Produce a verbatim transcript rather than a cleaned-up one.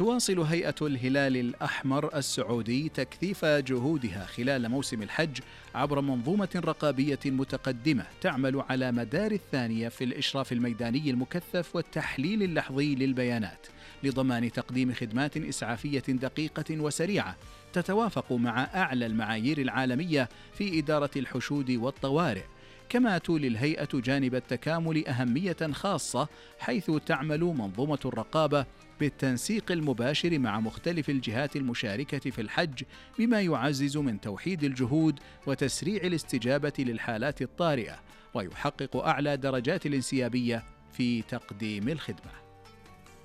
تواصل هيئة الهلال الأحمر السعودي تكثيف جهودها خلال موسم الحج عبر منظومة رقابية متقدمة تعمل على مدار الثانية في الإشراف الميداني المكثف والتحليل اللحظي للبيانات لضمان تقديم خدمات إسعافية دقيقة وسريعة تتوافق مع أعلى المعايير العالمية في إدارة الحشود والطوارئ. كما تولي الهيئة جانب التكامل أهمية خاصة، حيث تعمل منظومة الرقابة بالتنسيق المباشر مع مختلف الجهات المشاركة في الحج، بما يعزز من توحيد الجهود وتسريع الاستجابة للحالات الطارئة، ويحقق أعلى درجات الانسيابية في تقديم الخدمة.